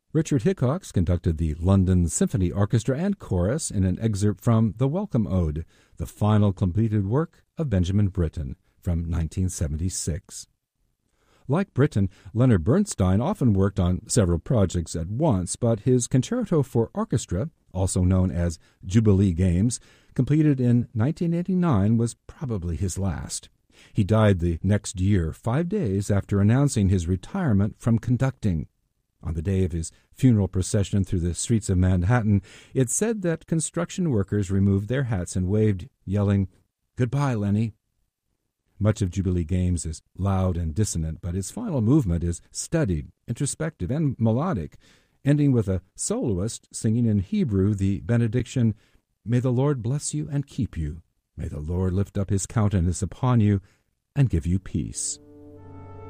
Richard Hickox conducted the London Symphony Orchestra and Chorus in an excerpt from The Welcome Ode, the final completed work of Benjamin Britten, from 1976. Like Britten, Leonard Bernstein often worked on several projects at once, but his Concerto for Orchestra, also known as Jubilee Games, completed in 1989, was probably his last. He died the next year, 5 days after announcing his retirement from conducting. On the day of his funeral procession through the streets of Manhattan, it's said that construction workers removed their hats and waved, yelling, "Goodbye, Lenny." Much of Jubilee Games is loud and dissonant, but its final movement is studied, introspective, and melodic, ending with a soloist singing in Hebrew the benediction, "May the Lord bless you and keep you. May the Lord lift up his countenance upon you and give you peace."